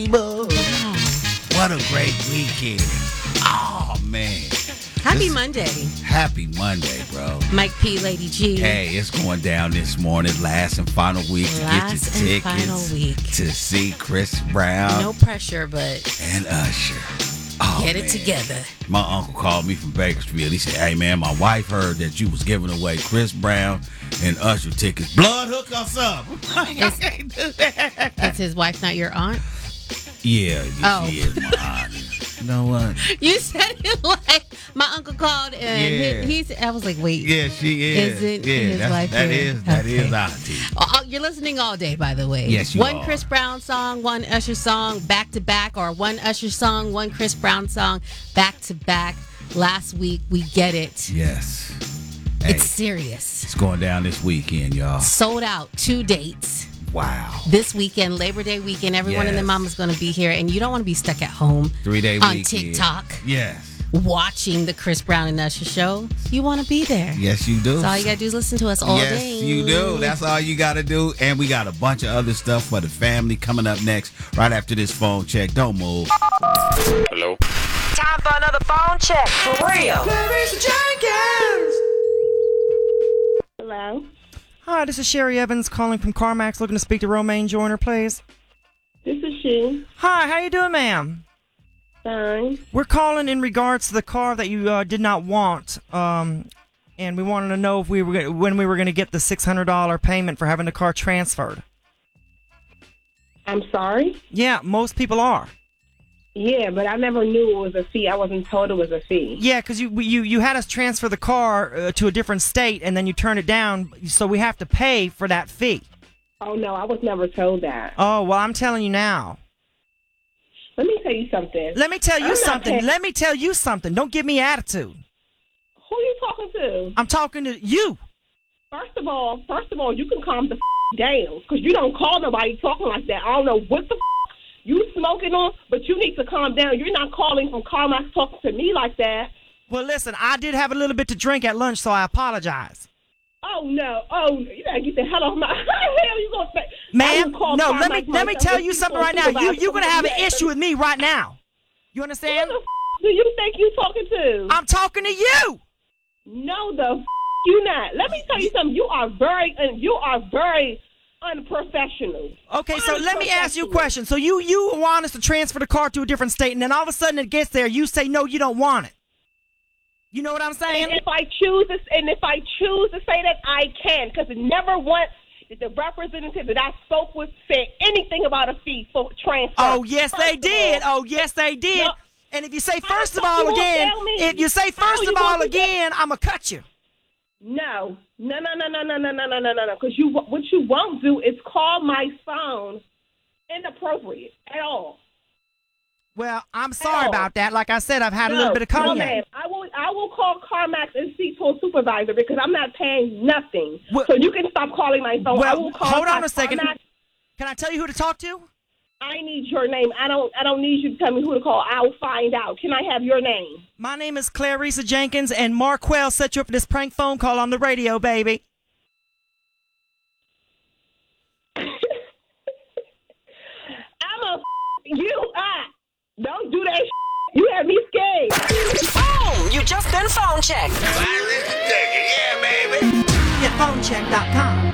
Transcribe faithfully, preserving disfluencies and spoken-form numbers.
What a great weekend. Oh, man. Happy This- Monday. Happy Monday, bro. Mike P, Lady G. Hey, it's going down this morning, last and final week to Last get your and tickets final week. to see Chris Brown No pressure, but and Usher. Oh, get it man. together. My uncle called me from Bakersfield. He said, hey, man, my wife heard that you was giving away Chris Brown and Usher tickets. Blood, hook us up. I can't do that. Is his wife not your aunt? Yeah, Oh. she is my aunt. You know what? You said it like my uncle called and Yeah. he, he's. I was like, wait. Yeah, she is. Is it yeah, his that's, wife that here? is that Okay. is auntie. Oh, you're listening all day, by the way. Yes, you one are. Chris Brown song, one Usher song, back to back, or one Usher song, one Chris Brown song, back to back. Last week, we get it. Yes. Hey, It's serious. it's going down this weekend, y'all. Sold out two dates. Wow. This weekend, Labor Day weekend, everyone and their Yes. mama's going to be here, and you don't want to be stuck at home Three day on weekend. TikTok Yes. watching the Chris Brown and Usher show. You want to be there. Yes, you do. So all you got to do is listen to us all yes, day. you do. That's all you got to do. And we got a bunch of other stuff for the family coming up next, right after this phone check. Don't move. Hello? Time for another phone check. For real. Hello, Hi, this is Sherry Evans calling from CarMax, looking to speak to Romaine Joyner, please. this is she. Hi, how you doing, ma'am? Fine. We're calling in regards to the car that you uh, did not want, um, and we wanted to know if we were gonna, when we were going to get the six hundred dollars payment for having the car transferred. I'm sorry. Yeah, most people are. Yeah, but I never knew it was a fee. I wasn't told it was a fee. Yeah, because you, you you had us transfer the car uh, to a different state, and then you turned it down, so we have to pay for that fee. Oh no, I was never told that. Oh, well, I'm telling you now. Let me tell you something. Let me tell you I'm not something. paying- Let me tell you something. Don't give me attitude. Who are you talking to? I'm talking to you. First of all, first of all, you can calm the f- down because you don't call nobody talking like that. I don't know what the f- you smoking on, but you need to calm down. You're not calling from CarMax talking to me like that. Well, listen, I did have a little bit to drink at lunch, so I apologize. Oh no! Oh, you gotta get the hell off my. How the hell you gonna say? I Ma'am, will call no, let me CarMax let me myself tell if you something want right now. You supervise you're gonna have an somebody. issue with me right now. You Who understand? the f- do you think you talking to? I'm talking to you. No, the f- you not. Let me tell you something. You are very, and you are very unprofessional. Okay, so let me ask you a question. So you you want us to transfer the car to a different state, and then all of a sudden it gets there, you say no, you don't want it. You know what I'm saying? And if I choose this, and if I choose to say that, I can, because never once did the representative that I spoke with say anything about a fee for transfer. Oh yes, they First of did. all, Oh yes, they did. No. And if you say How first the of fuck you all gonna again, tell me? if you say How first you of all gonna do that? again, I'ma cut you. No, no, no, no, no, no, no, no, no, no, no, no. Because you, what you won't do is call my phone inappropriate at all. Well, I'm sorry all. about that. Like I said, I've had a No, little bit of no, cognac. ma'am. I will, I will call CarMax and speak to a supervisor because I'm not paying nothing. Well- so you can stop calling my phone. I Well, will call hold on Car- a second. CarMax. Can I tell you who to talk to? I need your name. I don't, I don't need you to tell me who to call. I'll find out. Can I have your name? My name is Clarissa Jenkins, and Marquell set you up for this prank phone call on the radio, baby. I'm a you. Ah, don't do that. You have me scared. Boom! You just been phone checked. Yeah, baby. Get phone check dot com.